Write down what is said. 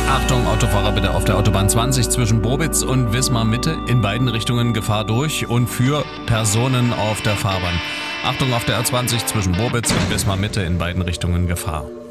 Achtung, Autofahrer bitte auf der Autobahn 20 zwischen Bobitz und Wismar Mitte. In beiden Richtungen Gefahr durch und für Personen auf der Fahrbahn. Achtung auf der A20 zwischen Bobitz und Wismar Mitte, in beiden Richtungen Gefahr.